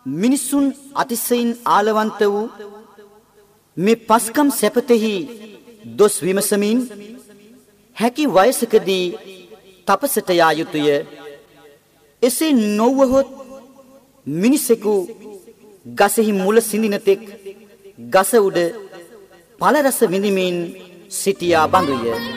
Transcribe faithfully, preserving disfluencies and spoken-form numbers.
මිනිසුන් අතිශයින් ආලවන්ත වූ මේ පස්කම් සැපතෙහි දොස් විමසමින් හැකි වයසකදී තපසට යා යුතුය. එසේ නොවහොත් මිනිසෙකු ගසෙහි මුල සිඳින තෙක් ගස උඩ ඵල රස විඳිමින් සිටියා බඳුය.